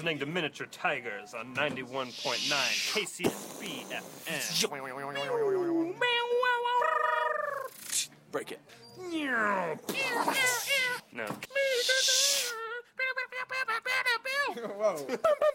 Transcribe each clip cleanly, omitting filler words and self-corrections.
listening to Miniature Tigers on 91.9 KCSB FM. Break it. No. Whoa.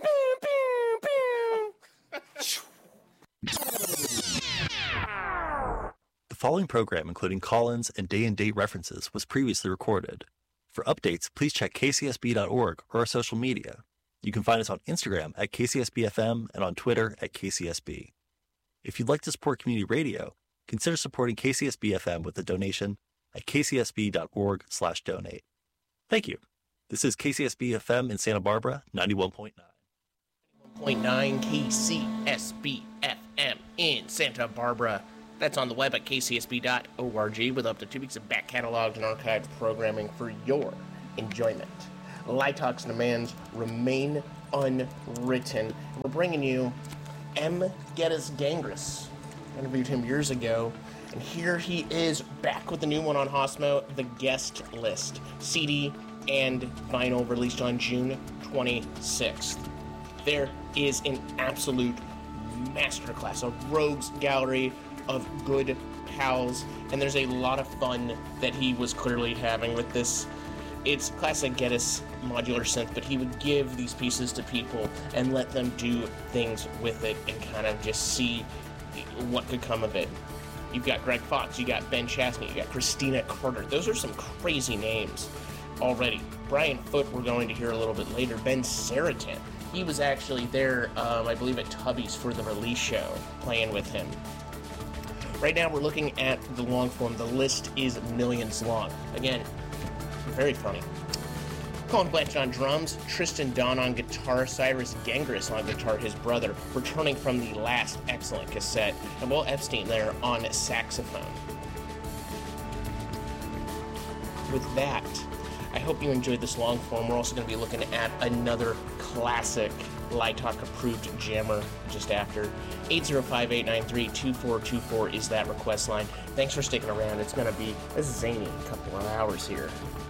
The following program, including call-ins and day-and-date references, was previously recorded. For updates, please check kcsb.org or our social media. You can find us on Instagram at KCSBFM and on Twitter at KCSB. If you'd like to support community radio, consider supporting KCSB-FM with a donation at kcsb.org/donate. Thank you. This is KCSB-FM in Santa Barbara, 91.9. 91.9 KCSB-FM in Santa Barbara. That's on the web at kcsb.org with up to 2 weeks of back cataloged and archived programming for your enjoyment. Light Talks and Demands remain unwritten. We're bringing you M. Geddes Gangris. I interviewed him years ago, and here he is back with a new one on Hosmo, The Guest List. CD and vinyl released on June 26th. There is an absolute masterclass, a rogues gallery of good pals, and there's a lot of fun that he was clearly having with this. It's classic Geddes modular synth, but he would give these pieces to people and let them do things with it and kind of just see what could come of it. You've got Greg Fox, you got Ben Chastney, you got Christina Carter. Those are some crazy names already. Brian Foote we're going to hear a little bit later. Ben Saratin, he was actually there, I believe at Tubby's for the release show, playing with him. Right now we're looking at the long form. The list is millions long. Again, very funny. Colin Blanchard on drums, Tristan Don on guitar, Cyrus Gangris on guitar, his brother, returning from the last excellent cassette, and Will Epstein there on saxophone. With that, I hope you enjoyed this long form. We're also going to be looking at another classic Light Talk approved jammer just after. 805-893-2424 is that request line. Thanks for sticking around. It's going to be a zany couple of hours here.